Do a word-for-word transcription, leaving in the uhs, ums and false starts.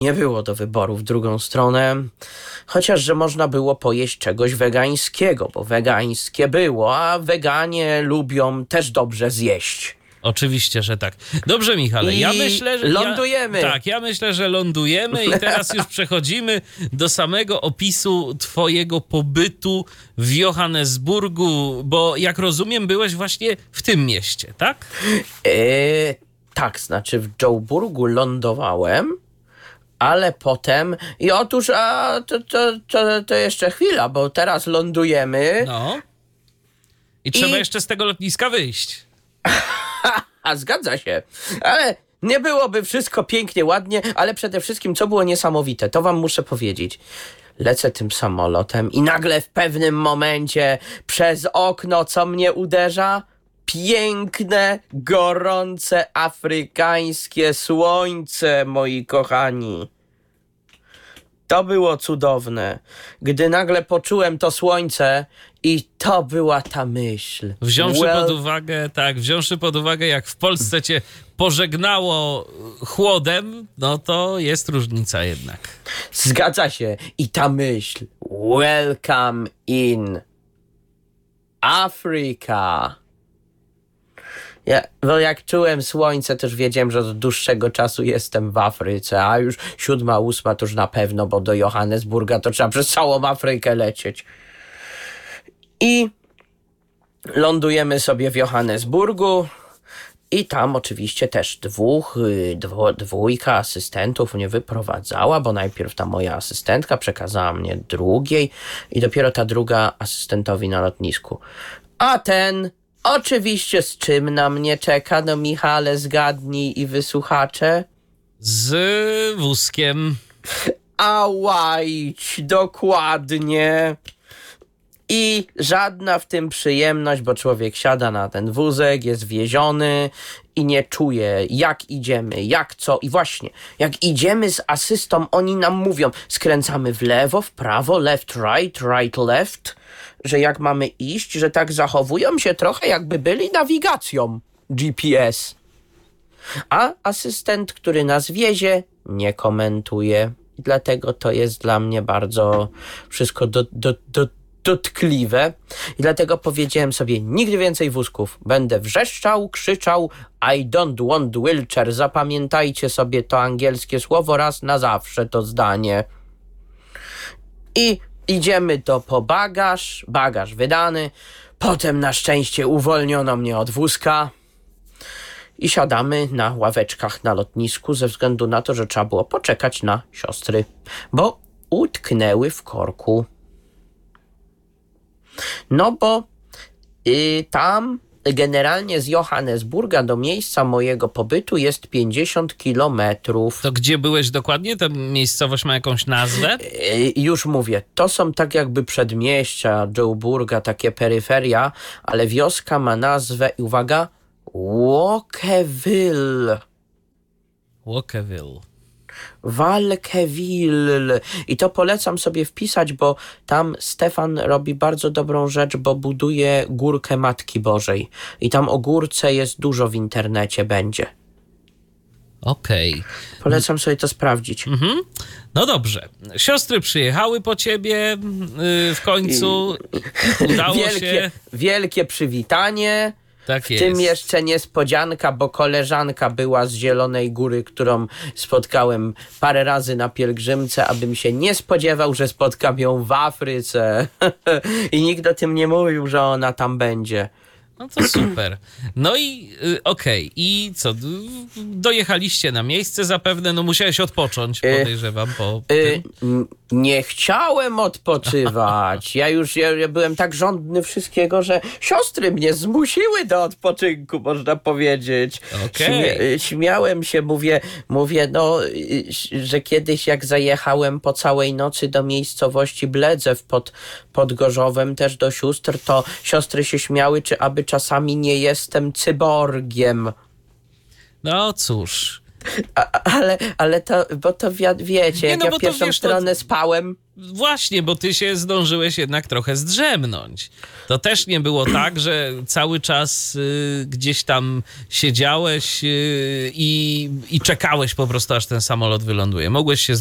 Nie było do wyboru w drugą stronę, chociaż że można było pojeść czegoś wegańskiego, bo wegańskie było, a weganie lubią też dobrze zjeść. Oczywiście, że tak. Dobrze, Michale, I ja myślę, że... lądujemy. Ja, tak, ja myślę, że lądujemy i teraz już przechodzimy do samego opisu twojego pobytu w Johannesburgu, bo jak rozumiem, byłeś właśnie w tym mieście, tak? E, tak, znaczy w Joburgu lądowałem, ale potem... I otóż, a to, to, to, to jeszcze chwila, bo teraz lądujemy. No. I trzeba I... jeszcze z tego lotniska wyjść. A zgadza się, ale nie byłoby wszystko pięknie, ładnie, ale przede wszystkim co było niesamowite, to wam muszę powiedzieć. Lecę tym samolotem i nagle w pewnym momencie przez okno co mnie uderza? Piękne, gorące, afrykańskie słońce, moi kochani. To było cudowne, gdy nagle poczułem to słońce i to była ta myśl. Wziąwszy well... pod uwagę, tak, wziąwszy pod uwagę, jak w Polsce cię pożegnało chłodem, no to jest różnica jednak. Zgadza się. I ta myśl. Welcome in Africa. Ja, bo jak czułem słońce, też wiedziałem, że od dłuższego czasu jestem w Afryce, a już siódma, ósma to już na pewno, bo do Johannesburga to trzeba przez całą Afrykę lecieć. I lądujemy sobie w Johannesburgu i tam oczywiście też dwóch, dwo, dwójka asystentów mnie wyprowadzała, bo najpierw ta moja asystentka przekazała mnie drugiej i dopiero ta druga asystentowi na lotnisku. A ten oczywiście z czym na mnie czeka? No Michale, zgadnij i wysłuchacze. Z wózkiem. A łajdź, dokładnie. I żadna w tym przyjemność, bo człowiek siada na ten wózek, jest wieziony i nie czuje, jak idziemy, jak co. I właśnie, jak idziemy z asystą, oni nam mówią, skręcamy w lewo, w prawo, left, right, right, left, że jak mamy iść, że tak zachowują się trochę jakby byli nawigacją G P S. A asystent, który nas wiezie, nie komentuje. Dlatego to jest dla mnie bardzo wszystko do, do, do, dotkliwe. I dlatego powiedziałem sobie, nigdy więcej wózków. Będę wrzeszczał, krzyczał, I don't want wheelchair. Zapamiętajcie sobie to angielskie słowo raz na zawsze, to zdanie. I idziemy to po bagaż, bagaż wydany. Potem na szczęście uwolniono mnie od wózka. I siadamy na ławeczkach na lotnisku ze względu na to, że trzeba było poczekać na siostry, bo utknęły w korku. No bo y, tam generalnie z Johannesburga do miejsca mojego pobytu jest pięćdziesiąt kilometrów. To gdzie byłeś dokładnie? Ta miejscowość ma jakąś nazwę? Y, już mówię, to są tak jakby przedmieścia Joburga, takie peryferia, ale wioska ma nazwę, i uwaga, Wolkeville. Wolkeville. Wolkeville. I to polecam sobie wpisać, bo tam Stefan robi bardzo dobrą rzecz, bo buduje górkę Matki Bożej. I tam o górce jest dużo w internecie będzie. Okej. Okay. Polecam sobie to sprawdzić. Mhm. No dobrze. Siostry przyjechały po ciebie yy, w końcu. I udało wielkie, się. Wielkie przywitanie. Tak w jest. tym jeszcze niespodzianka, bo koleżanka była z Zielonej Góry, którą spotkałem parę razy na pielgrzymce, abym się nie spodziewał, że spotkam ją w Afryce. I nikt o tym nie mówił, że ona tam będzie. No to super. No i y, okej. Okay. I co? Dojechaliście na miejsce zapewne, no musiałeś odpocząć, podejrzewam. Po y, tym. Nie chciałem odpoczywać. Ja już ja, ja byłem tak żądny wszystkiego, że siostry mnie zmusiły do odpoczynku, można powiedzieć. Okay. Śmia- śmiałem się, mówię, mówię, no, że kiedyś jak zajechałem po całej nocy do miejscowości Bledzew pod, pod Gorzowem, też do sióstr, to siostry się śmiały, czy aby czasami nie jestem cyborgiem. No cóż, A, ale, ale to, bo to wi- wiecie, Nie, jak no ja bo w to pierwszą wiesz, to- stronę spałem, Właśnie, bo ty się zdążyłeś jednak trochę zdrzemnąć. To też nie było tak, że cały czas y, gdzieś tam siedziałeś y, i, i czekałeś po prostu, aż ten samolot wyląduje. Mogłeś się